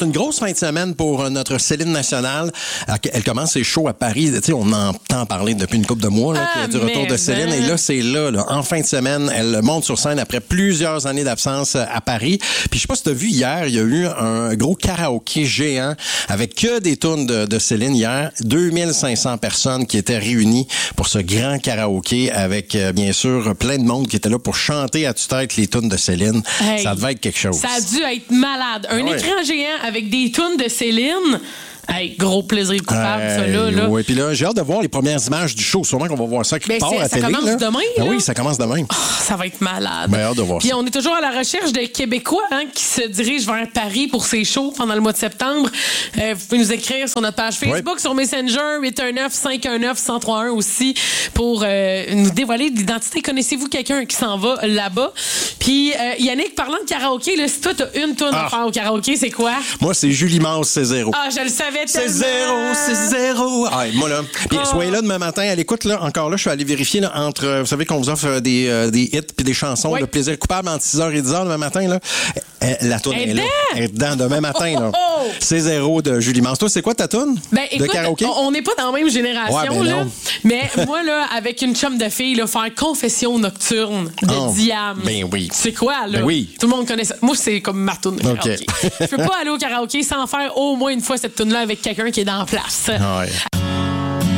c'est une grosse fin de semaine pour notre Céline nationale. Elle commence ses shows à Paris. Tu sais, on entend parler depuis une couple de mois là, du retour de Céline. Et là, c'est là, en fin de semaine, elle monte sur scène après plusieurs années d'absence à Paris. Puis je sais pas si tu as vu hier, il y a eu un gros karaoké géant avec que des tunes de Céline hier. 2500 personnes qui étaient réunies pour ce grand karaoké avec, bien sûr, plein de monde qui était là pour chanter à tue-tête les tunes de Céline. Hey, ça devait être quelque chose. Ça a dû être malade. Un écran géant avec des tunes de Céline. Hey, gros plaisir coupable, ça, là. Oui, puis là, j'ai hâte de voir les premières images du show. Sûrement qu'on va voir ça qui part à la télé. Ça commence demain, là? Oui, ça commence demain. Oh, ça va être malade. Ben, hâte de voir puis ça. on est toujours à la recherche de Québécois qui se dirigent vers Paris pour ces shows pendant le mois de septembre. Vous pouvez nous écrire sur notre page Facebook, sur Messenger, 819-519-1031 aussi, pour nous dévoiler l'identité. Connaissez-vous quelqu'un qui s'en va là-bas? Puis, Yannick, parlant de karaoké, là, si toi, t'as une tourne à faire au karaoké, c'est quoi? Moi, c'est Julie Mance, c'est zéro. Ah, je le savais tellement. C'est zéro. Ah, moi, là. Puis, soyez là demain matin. À l'écoute, là, encore là, je suis allé vérifier, là, entre, vous savez qu'on vous offre des hits puis des chansons de plaisir coupable entre 6h et 10h demain matin, là. La toune est là. Elle est dedans demain matin, là. C'est zéro de Julie Mance. Toi, c'est quoi ta toune? Ben, écoute, de karaoké? On n'est pas dans la même génération, ben là. Mais moi, là, avec une chum de fille, là, faire Confession nocturne de Diam. Ben oui. C'est quoi, là? Ben oui. Tout le monde connaît ça. Moi, c'est comme ma toune de karaoké. Je peux pas aller au karaoké sans faire au moins une fois cette toune-là avec quelqu'un qui est dans la place.